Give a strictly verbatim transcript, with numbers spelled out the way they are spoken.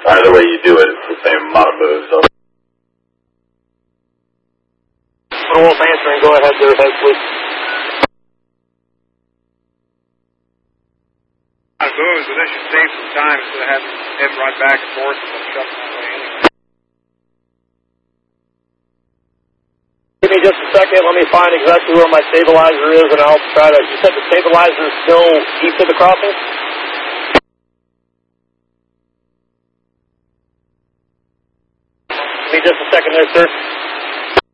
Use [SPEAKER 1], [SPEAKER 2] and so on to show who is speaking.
[SPEAKER 1] Either way you do it, it's the same amount of moves. So.
[SPEAKER 2] Wolf answering, go ahead there, head, please.
[SPEAKER 3] It moves, but that should save some time instead of having him run back and forth and then shut that way anyway.
[SPEAKER 2] Give me just a second, let me find exactly where my stabilizer is, and I'll try to, you said the stabilizer is still east of the crossing? Give me just a second there, sir.